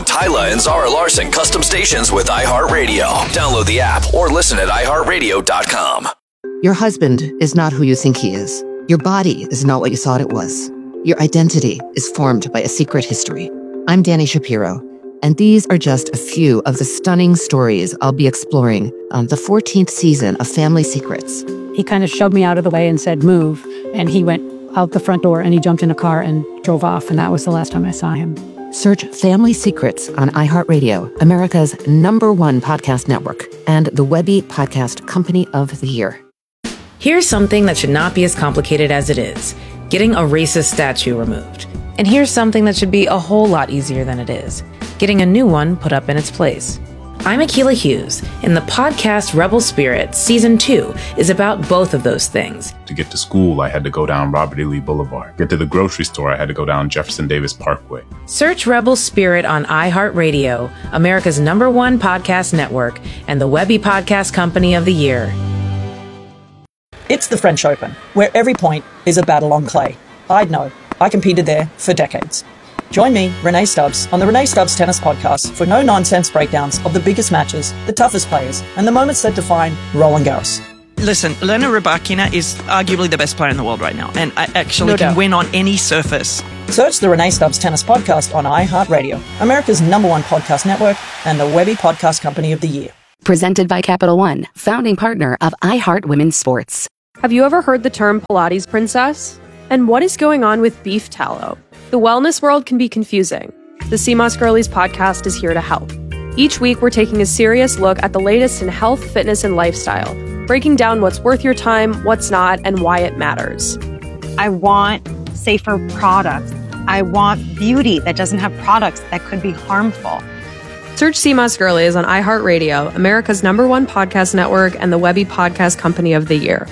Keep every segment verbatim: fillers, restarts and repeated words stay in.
on Tyla and Zara Larson custom stations with iHeartRadio. Download the app or listen at i heart radio dot com. Your husband is not who you think he is. Your body is not what you thought it was. Your identity is formed by a secret history. I'm Dani Shapiro, and these are just a few of the stunning stories I'll be exploring on the fourteenth season of Family Secrets. He kind of shoved me out of the way and said, move. And he went out the front door and he jumped in a car and drove off. And that was the last time I saw him. Search Family Secrets on iHeartRadio, America's number one podcast network, and the Webby Podcast Company of the Year. Here's something that should not be as complicated as it is: getting a racist statue removed. And here's something that should be a whole lot easier than it is: getting a new one put up in its place. I'm Akilah Hughes, and the podcast Rebel Spirit Season two is about both of those things. To get to school, I had to go down Robert E. Lee Boulevard. Get to the grocery store, I had to go down Jefferson Davis Parkway. Search Rebel Spirit on iHeartRadio, America's number one podcast network, and the Webby Podcast Company of the Year. It's the French Open, where every point is a battle on clay. I'd know. I competed there for decades. Join me, Renee Stubbs, on the Renee Stubbs Tennis Podcast for no-nonsense breakdowns of the biggest matches, the toughest players, and the moments that define Roland Garros. Listen, Elena Rybakina is arguably the best player in the world right now, and I actually No can doubt. win on any surface. Search the Renee Stubbs Tennis Podcast on iHeartRadio, America's number one podcast network, and the Webby Podcast Company of the Year. Presented by Capital One, founding partner of iHeart Women's Sports. Have you ever heard the term Pilates princess? And what is going on with beef tallow? The wellness world can be confusing. The C M O S Girlies podcast is here to help. Each week, we're taking a serious look at the latest in health, fitness, and lifestyle, breaking down what's worth your time, what's not, and why it matters. I want safer products. I want beauty that doesn't have products that could be harmful. Search C M O S Girlies on iHeartRadio, America's number one podcast network, and the Webby Podcast Company of the Year.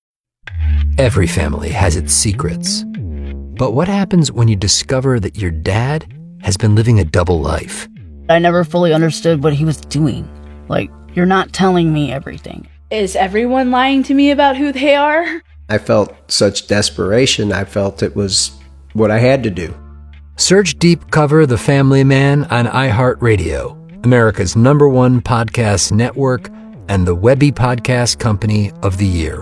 Every family has its secrets. But what happens when you discover that your dad has been living a double life? I never fully understood what he was doing. Like, you're not telling me everything. Is everyone lying to me about who they are? I felt such desperation. I felt it was what I had to do. Search Deep Cover The Family Man on iHeartRadio, America's number one podcast network, and the Webby Podcast Company of the Year.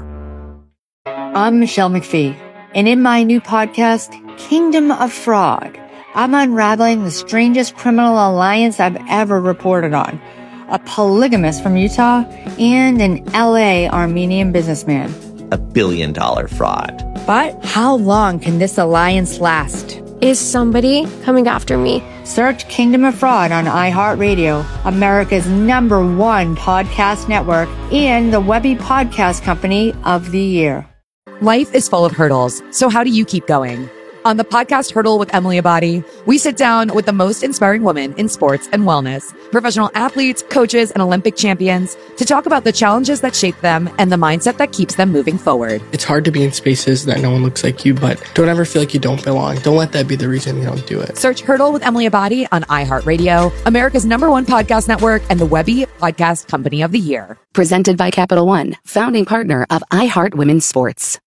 I'm Michelle McPhee, and in my new podcast, Kingdom of Fraud, I'm unraveling the strangest criminal alliance I've ever reported on. A polygamist from Utah and an L A Armenian businessman. A billion dollar fraud. But how long can this alliance last? Is somebody coming after me? Search Kingdom of Fraud on iHeartRadio, America's number one podcast network, and the Webby Podcast Company of the Year. Life is full of hurdles, so how do you keep going? On the podcast Hurdle with Emily Abadi, we sit down with the most inspiring women in sports and wellness, professional athletes, coaches, and Olympic champions to talk about the challenges that shape them and the mindset that keeps them moving forward. It's hard to be in spaces that no one looks like you, but don't ever feel like you don't belong. Don't let that be the reason you don't do it. Search Hurdle with Emily Abadi on iHeartRadio, America's number one podcast network, and the Webby Podcast Company of the Year. Presented by Capital One, founding partner of iHeart Women's Sports.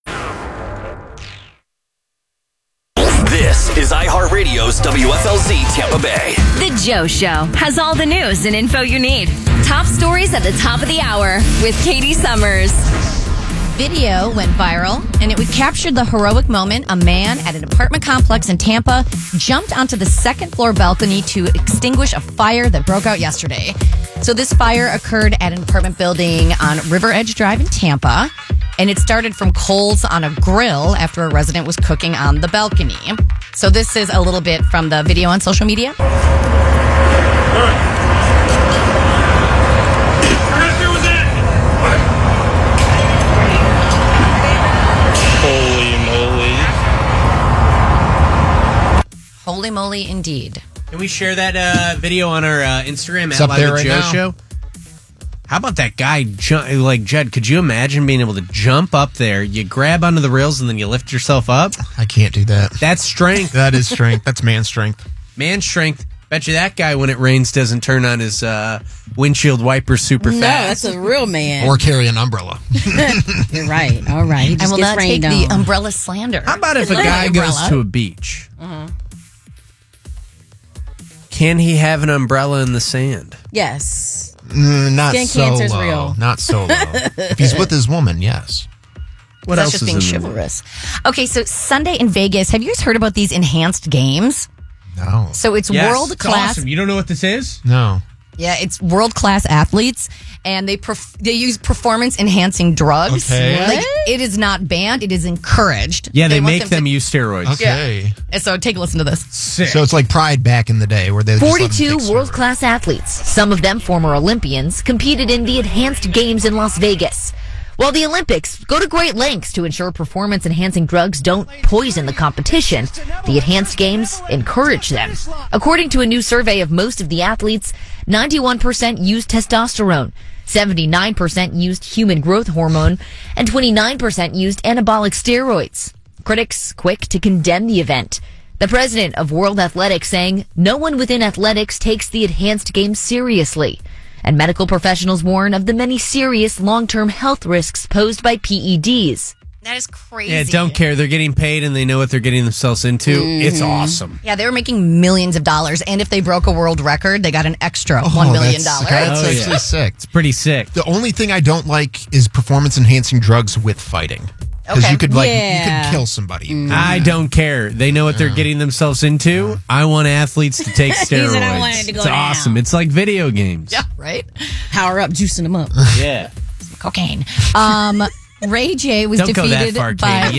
This is iHeartRadio's W F L Z Tampa Bay. The Joe Show has all the news and info you need. Top stories at the top of the hour with Katie Summers. Video went viral, and it would capture the heroic moment a man at an apartment complex in Tampa jumped onto the second floor balcony to extinguish a fire that broke out yesterday. So this fire occurred at an apartment building on River Edge Drive in Tampa, and it started from coals on a grill after a resident was cooking on the balcony. So this is a little bit from the video on social media. Holy moly. Holy moly indeed. Can we share that uh, video on our uh, Instagram It's at up Live there with right Joe now. Show? How about that guy, ju- like, Jed, could you imagine being able to jump up there, you grab onto the rails, and then you lift yourself up? I can't do that. That's strength. That is strength. That's man strength. Man strength. Bet you that guy, when it rains, doesn't turn on his uh, windshield wiper super No, fast. that's a real man. Or carry an umbrella. You're right. All right. He just I will gets not rained take the on. umbrella slander. How about if a Like guy umbrella. goes to a beach? Uh-huh. Can he have an umbrella in the sand? Yes. Mm, not Skin so cancer's low. real. Not so low. If he's with his woman, yes. What That's else just is being in the chivalrous. Okay, so Sunday in Vegas. Have you guys heard about these enhanced games? No. So it's Yes, world it's class. awesome. You don't know what this is? No. Yeah, it's world class athletes, and they perf- they use performance enhancing drugs. Okay. Like, it is not banned; it is encouraged. Yeah, they, want make them, to- use steroids. Okay. And so take a listen to this. Sick. So it's like Pride back in the day where they just let them forty-two take world-class athletes, some of them former Olympians, competed in the Enhanced Games in Las Vegas. While the Olympics go to great lengths to ensure performance-enhancing drugs don't poison the competition, the Enhanced Games encourage them. According to a new survey of most of the athletes, ninety-one percent used testosterone, seventy-nine percent used human growth hormone, and twenty-nine percent used anabolic steroids. Critics quick to condemn the event. The president of World Athletics saying no one within athletics takes the Enhanced Games seriously. And medical professionals warn of the many serious long-term health risks posed by P E Ds. That is crazy. Yeah, don't care. They're getting paid and they know what they're getting themselves into. Mhm. It's awesome. Yeah, they were making millions of dollars, and if they broke a world record, they got an extra Oh, one million that's- dollars. That's Oh, actually yeah. sick. It's pretty sick. The only thing I don't like is performance enhancing drugs with fighting. Because Okay. you could like you Yeah. could kill somebody. I don't care. They know what they're getting themselves into. I want athletes to take He said, steroids. "I want it to go it's down." awesome. It's like video games. Yeah, right? Power up, juicing them up. Yeah. Cocaine. Um, Ray J was Don't go that defeated far, by... Katie.